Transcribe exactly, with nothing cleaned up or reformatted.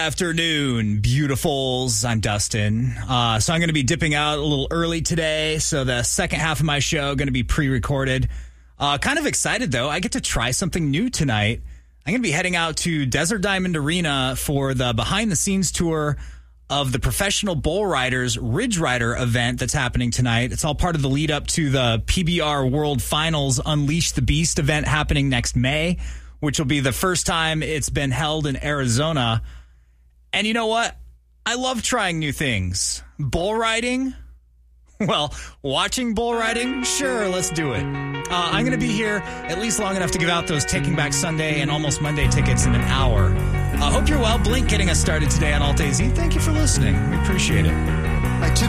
afternoon, beautifuls. I'm Dustin. Uh, so I'm going to be dipping out a little early today. So the second half of my show going to be pre-recorded. Uh, kind of excited, though. I get to try something new tonight. I'm going to be heading out to Desert Diamond Arena for the behind-the-scenes tour of the Professional Bull Riders Ridge Rider event that's happening tonight. It's all part of the lead up to the P B R World Finals Unleash the Beast event happening next May, which will be the first time it's been held in Arizona. And you know what? I love trying new things. Bull riding? Well, watching bull riding? Sure, let's do it. Uh, I'm going to be here at least long enough to give out those Taking Back Sunday and Almost Monday tickets in an hour. I uh, hope you're well. Blink getting us started today on Alt A Z. Thank you for listening. We appreciate it.